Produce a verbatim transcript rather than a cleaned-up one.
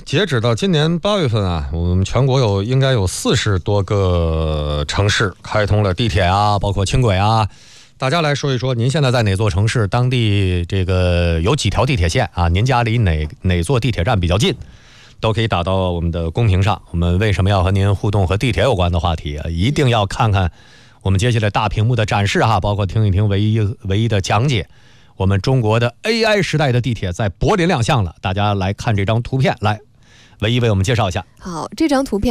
截止到今年八月份啊，我们全国有应该有四十多个城市开通了地铁啊，包括轻轨啊。大家来说一说，您现在在哪座城市？当地这个有几条地铁线啊？您家离哪哪座地铁站比较近？都可以打到我们的公屏上。我们为什么要和您互动和地铁有关的话题啊？一定要看看我们接下来大屏幕的展示哈，包括听一听唯一唯一的讲解。我们中国的 A I 时代的地铁在柏林亮相了，大家来看这张图片，来，唯一为我们介绍一下。 好，这张图片